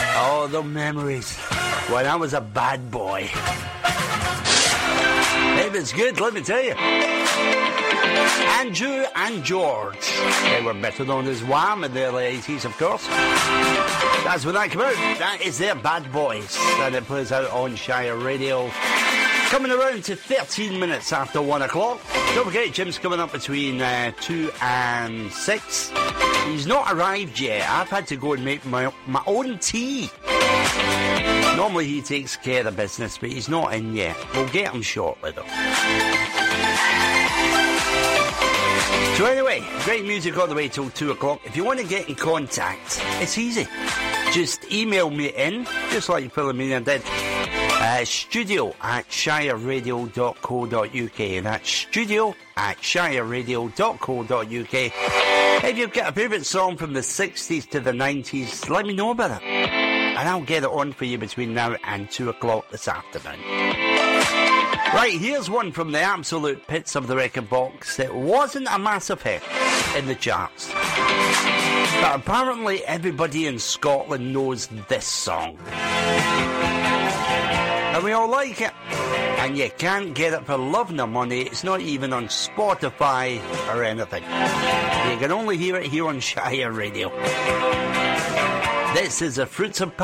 Oh, the memories when I was a bad boy. It was good, let me tell you. Andrew and George. They were better known as Wham in the early 80s, of course. That's when that came out. That is their Bad Boys. And it plays out on Shire Radio. Coming around to 13 minutes after 1 o'clock. Don't forget, Jim's coming up between 2 and 6. He's not arrived yet. I've had to go and make my own tea. Normally he takes care of the business, but he's not in yet. We'll get him shortly, though. So anyway, great music all the way till 2 o'clock. If you want to get in contact, it's easy. Just email me in, just like Philomena did. studio@shireradio.co.uk. That's studio@shireradio.co.uk. If you've got a favourite song from the 60s to the 90s, let me know about it. And I'll get it on for you between now and 2 o'clock this afternoon. Right, here's one from the absolute pits of the record box. It wasn't a massive hit in the charts. But apparently everybody in Scotland knows this song. And we all like it. And you can't get it for love nor money. It's not even on Spotify or anything. You can only hear it here on Shire Radio. This is the Fruits of